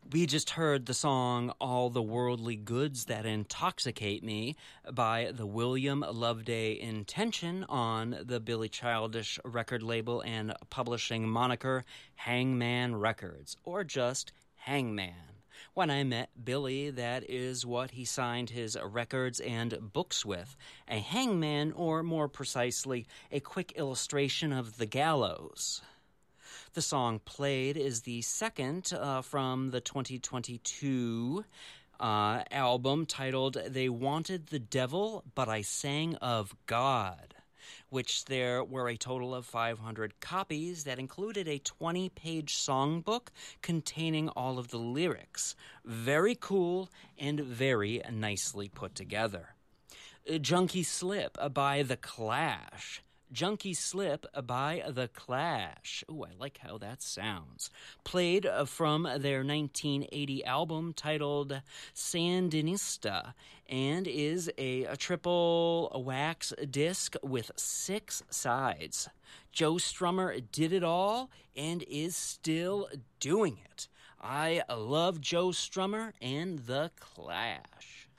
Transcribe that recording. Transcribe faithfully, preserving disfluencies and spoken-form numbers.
We just heard the song All the Worldly Goods That Intoxicate Me by the William Loveday Intention on the Billy Childish record label and publishing moniker Hangman Records, or just Hangman. When I met Billy, that is what he signed his records and books with, a hangman, or more precisely, a quick illustration of the gallows. The song played is the second uh, from the twenty twenty-two uh, album titled They Wanted the Devil, But I Sang of God, which there were a total of five hundred copies that included a twenty-page songbook containing all of the lyrics. Very cool and very nicely put together. Junkie Slip by The Clash. Junkie Slip by The Clash. Ooh, I like how that sounds. Played from their nineteen eighty album titled Sandinista, and is a, a triple wax disc with six sides. Joe Strummer did it all and is still doing it. I love Joe Strummer and The Clash.